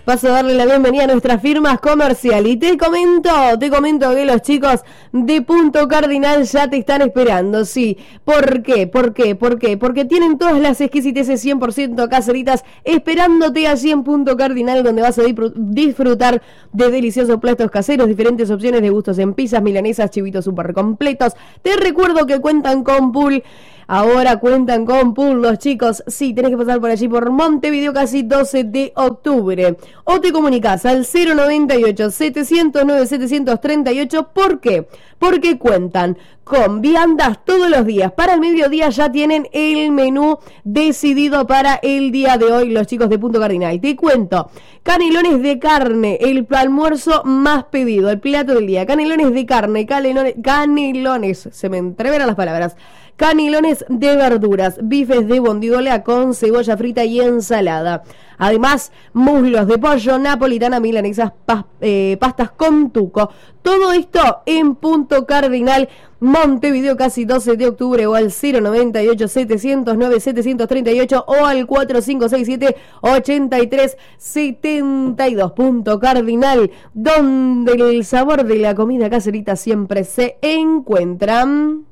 Paso a darle la bienvenida a nuestras firmas comerciales. Y te comento que los chicos de Punto Cardinal ya te están esperando, sí. ¿Por qué? Porque tienen todas las exquisiteces 100% caseritas esperándote allí en Punto Cardinal, donde vas a disfrutar de deliciosos platos caseros, diferentes opciones de gustos en pizzas, milanesas, chivitos súper completos. Te recuerdo que cuentan con pool. Ahora cuentan con pool los chicos. Sí, tenés que pasar por allí por Montevideo casi 12 de octubre. O te comunicas al 098-709-738. ¿Por qué? Porque cuentan con viandas todos los días. Para el mediodía ya tienen el menú decidido para el día de hoy los chicos de Punto Cardinal. Te cuento, canelones de carne, el almuerzo más pedido, el plato del día. Canelones de carne, canelones, se me entreveran las palabras. Canelones de verduras, bifes de bondiola con cebolla frita y ensalada. Además, muslos de pollo, napolitana, milanesas, pastas con tuco. Todo esto en Punto Cardinal, Montevideo, casi 12 de octubre, o al 098-709-738 o al 4567-8372. Punto Cardinal, donde el sabor de la comida caserita siempre se encuentra.